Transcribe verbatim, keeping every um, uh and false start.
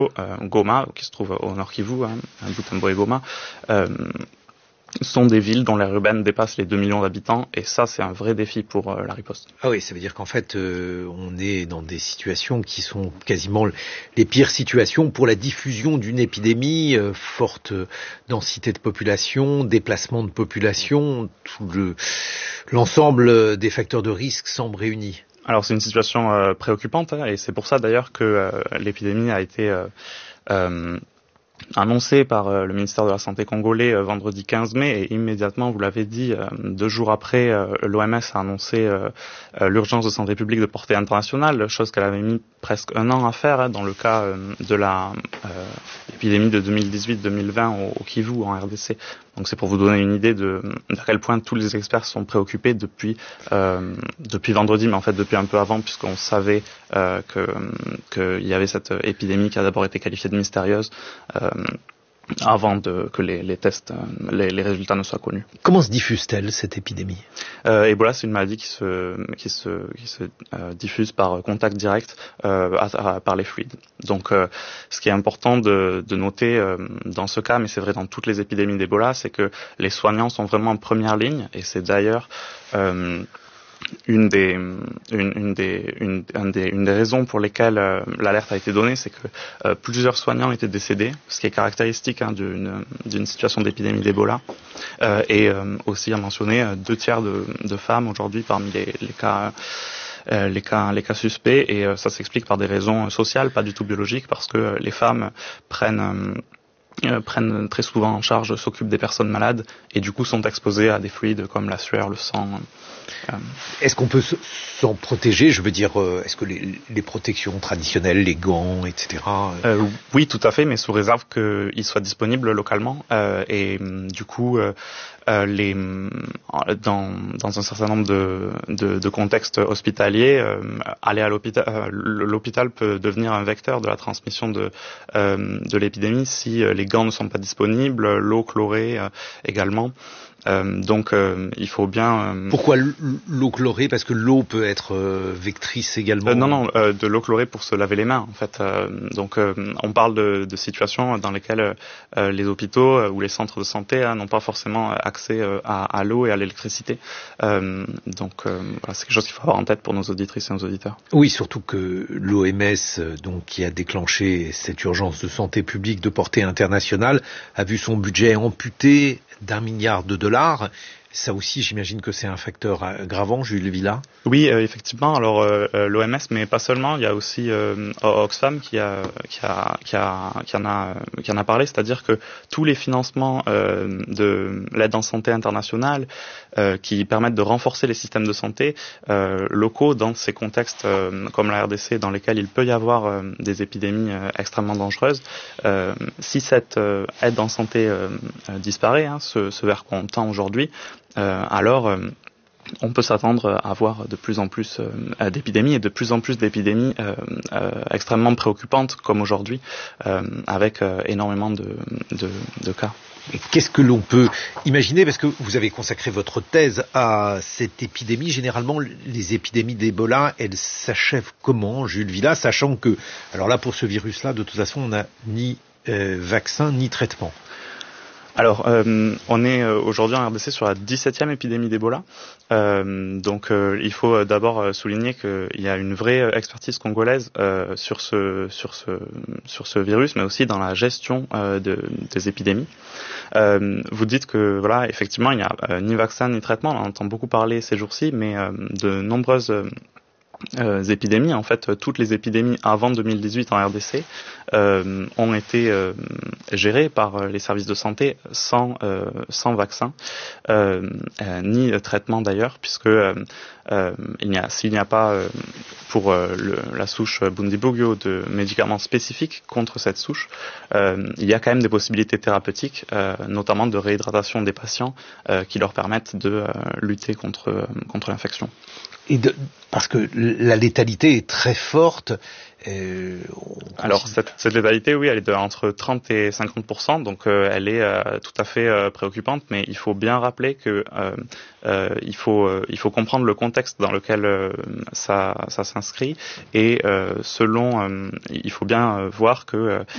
euh, Goma, qui se trouve au nord Kivu, hein, Butembo et Goma, euh, sont des villes dont l'aire urbaine dépasse les deux millions d'habitants, et ça, c'est un vrai défi pour euh, la riposte. Ah oui, ça veut dire qu'en fait, euh, on est dans des situations qui sont quasiment les pires situations pour la diffusion d'une épidémie, euh, forte densité de population, déplacement de population, tout le, l'ensemble des facteurs de risque semble réunis. Alors, c'est une situation euh, préoccupante, hein, et c'est pour ça d'ailleurs que euh, l'épidémie a été euh, euh, annoncé par euh, le ministère de la Santé congolais euh, vendredi quinze mai, et immédiatement, vous l'avez dit, euh, deux jours après, euh, l'O M S a annoncé euh, euh, l'urgence de santé publique de portée internationale, chose qu'elle avait mis presque un an à faire, hein, dans le cas euh, de la euh, épidémie de deux mille dix-huit deux mille vingt au, au Kivu, en R D C. Donc c'est pour vous donner une idée de, de à quel point tous les experts sont préoccupés depuis euh, depuis vendredi, mais en fait depuis un peu avant, puisqu'on savait euh, que qu'il y avait cette épidémie qui a d'abord été qualifiée de mystérieuse euh, avant de, que les, les tests, les, les résultats ne soient connus. Comment se diffuse-t-elle, cette épidémie ? euh, Ebola, c'est une maladie qui se, qui se, qui se euh, diffuse par contact direct euh, à, à, par les fluides. Donc, euh, ce qui est important de, de noter euh, dans ce cas, mais c'est vrai dans toutes les épidémies d'Ebola, c'est que les soignants sont vraiment en première ligne, et c'est d'ailleurs euh, Une des, une, une, des, une, une, des, une des raisons pour lesquelles euh, l'alerte a été donnée, c'est que euh, plusieurs soignants étaient décédés, ce qui est caractéristique hein, d'une, d'une situation d'épidémie d'Ebola. Euh, et euh, aussi à mentionner euh, deux tiers de, de femmes aujourd'hui parmi les, les cas. Euh, les cas les cas suspects, et euh, ça s'explique par des raisons sociales, pas du tout biologiques, parce que euh, les femmes prennent euh, prennent très souvent en charge, s'occupent des personnes malades, et du coup sont exposées à des fluides comme la sueur, le sang. Euh. Est-ce qu'on peut s'en protéger ? Je veux dire, est-ce que les, les protections traditionnelles, les gants, et cetera euh, Oui, tout à fait, mais sous réserve qu'ils soient disponibles localement. Euh, et du coup, euh, euh, les, dans, dans un certain nombre de, de, de contextes hospitaliers, euh, aller à l'hôpital, euh, l'hôpital peut devenir un vecteur de la transmission de, euh, de l'épidémie si les gants ne sont pas disponibles, l'eau chlorée euh, également. Euh, donc euh, il faut bien... Euh... Pourquoi l'eau chlorée ? Parce que l'eau peut être euh, vectrice également. euh, Non, non, euh, de l'eau chlorée pour se laver les mains en fait. Euh, donc euh, on parle de, de situations dans lesquelles euh, les hôpitaux euh, ou les centres de santé hein, n'ont pas forcément accès euh, à, à l'eau et à l'électricité. Euh, donc euh, voilà, c'est quelque chose qu'il faut avoir en tête pour nos auditrices et nos auditeurs. Oui, surtout que l'O M S, donc, qui a déclenché cette urgence de santé publique de portée internationale, a vu son budget amputé d'un milliard de dollars. Ça aussi, j'imagine que c'est un facteur aggravant, Jules Villa. Oui, euh, effectivement. Alors euh, l'O M S, mais pas seulement. Il y a aussi euh, Oxfam qui a qui a qui a qui en a qui en a parlé, c'est-à-dire que tous les financements euh, de l'aide en santé internationale euh, qui permettent de renforcer les systèmes de santé euh, locaux dans ces contextes euh, comme la R D C, dans lesquels il peut y avoir euh, des épidémies euh, extrêmement dangereuses. Euh, si cette euh, aide en santé euh, disparaît, hein, ce, ce vers quoi on tend aujourd'hui, euh, alors euh, on peut s'attendre à avoir de plus en plus euh, d'épidémies, et de plus en plus d'épidémies euh, euh, extrêmement préoccupantes comme aujourd'hui, euh, avec euh, énormément de, de, de cas. Et qu'est-ce que l'on peut imaginer, parce que vous avez consacré votre thèse à cette épidémie. Généralement, les épidémies d'Ebola, elles s'achèvent comment, Jules Villa, sachant que, alors là, pour ce virus-là, de toute façon, on n'a ni euh, vaccin ni traitement. Alors, euh, on est euh, aujourd'hui en R D C sur la dix-septième épidémie d'Ebola. Euh, donc, euh, il faut euh, d'abord souligner qu'il y a une vraie expertise congolaise euh, sur ce sur ce sur ce virus, mais aussi dans la gestion euh, de, des épidémies. Euh, vous dites que voilà, effectivement, il n'y a euh, ni vaccin ni traitement. On en entend beaucoup parler ces jours-ci, mais euh, de nombreuses euh, Euh, épidémies, en fait, toutes les épidémies avant deux mille dix-huit en R D C euh, ont été euh, gérées par les services de santé sans euh, sans vaccin euh, euh, ni traitement d'ailleurs, puisque euh, euh, il n'y a s'il n'y a pas euh, pour euh, le, la souche Bundibugyo de médicaments spécifiques contre cette souche, euh, il y a quand même des possibilités thérapeutiques, euh, notamment de réhydratation des patients, euh, qui leur permettent de euh, lutter contre euh, contre l'infection. Et de, parce que la létalité est très forte. Euh, Alors cette, cette létalité, oui, elle est de entre trente et cinquante pour cent, donc euh, elle est euh, tout à fait euh, préoccupante. Mais il faut bien rappeler que euh, euh, il faut euh, il faut comprendre le contexte dans lequel euh, ça ça s'inscrit, et euh, selon euh, il faut bien euh, voir que euh,